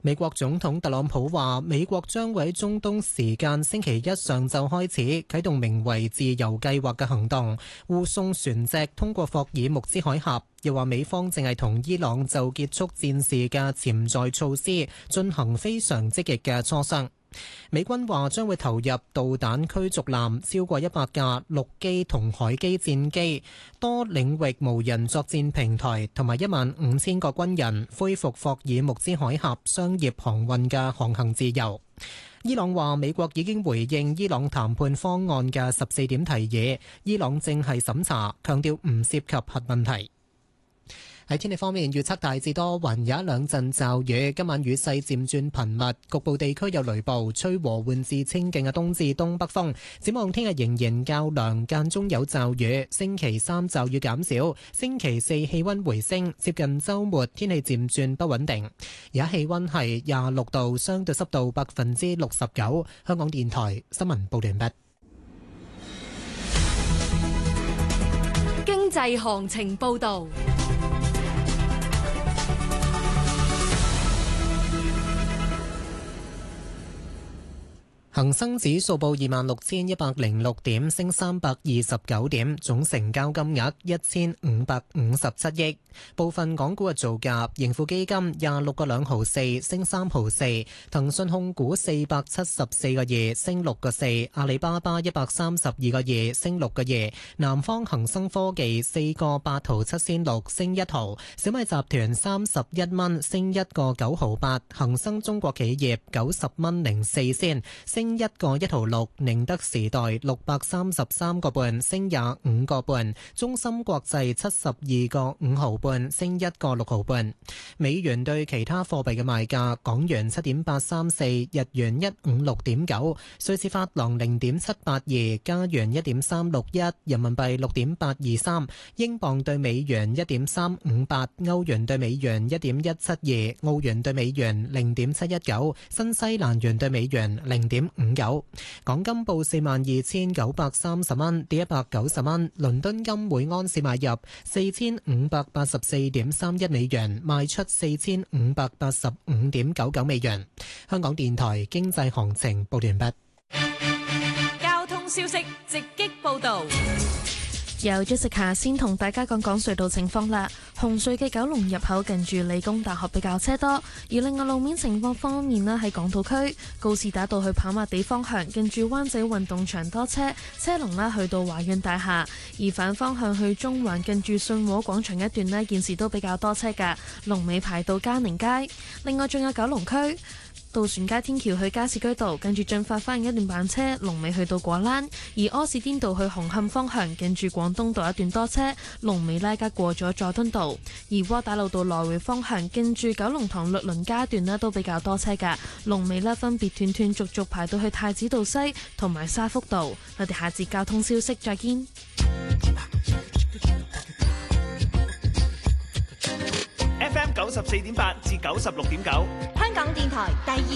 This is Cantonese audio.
美國總統特朗普話，美國將會喺中東時間星期一上晝開始啟動名為自由計劃嘅行動，護送船隻通過霍爾木茲海峽。又話美方正係同伊朗就結束戰事嘅潛在措施進行非常積極嘅磋商。美軍話將會投入導彈驅逐艦超過100架陸基同海基戰機，多領域無人作戰平台同埋15000個軍人，恢復霍爾木茲海峽商業航運嘅航行自由。伊朗話美國已經回應伊朗談判方案嘅14點提議，伊朗正係審查，強調唔涉及核問題。喺天氣方面，預測大致多雲，有一兩陣驟雨。今晚雨勢漸轉頻密，局部地區有雷暴，吹和緩至清勁嘅東至東北風。展望聽日仍然較涼，間中有驟雨。星期三驟雨減少，星期四氣溫回升，接近週末天氣漸轉不穩定。而家氣溫係26度，相對濕度69%。香港電台新聞報道完畢。 經濟行情報道。 恒生指數報26,106點，升329點，總成交金額1557億。部分港股嘅造價：盈富基金26個2毫4，升3毫4；騰訊控股474個2，升6個4；阿里巴巴132個2，升6個2；南方恒生科技4個8毫7仙6，升1毫；小米集團31蚊，升1個9毫8；恒生中國企業90蚊04仙，升1個1毫6；寧德時代633個半，升25個半；中芯國際72個5毫半，升1個6毫半。美元對其他貨幣嘅賣價：港元7.834，日元156.9，瑞士法郎0.782，加元1.361，人民幣6.823，英鎊對美元1.358，歐元對美元1.172，澳元對美元0.719，新西蘭元對美元0.59。港金報42,930蚊，跌190蚊。倫敦金每安士買入4,584.31美元，賣出4,585.99美元。香港電台經濟行情報完畢。 交通消息直擊報道。 由 Jessica 先同大家講隧道情況啦。紅隧嘅九龍入口近住理工大學比較車多，而另外路面情況方面咧，喺港島區告士打道去跑馬地方向近住灣仔運動場多車，車龍咧去到華潤大廈；而反方向去中環近住信和廣場一段咧，現時都比較多車㗎，龍尾排到嘉寧街。另外仲有九龍區渡船街天橋去加士居道，跟住進發翻一段慢車，龍尾去到果欄；而柯士甸道去紅磡方向，近住廣東道一段多車，龍尾拉家過咗佐敦道；而窩打老道來回方向，近住九龍塘律倫街段呢都比較多車噶，龍尾呢分別斷斷續續排到去太子道西同埋沙福道。我哋下節交通消息再見。 FM 94.8至96.9， 香港電台第二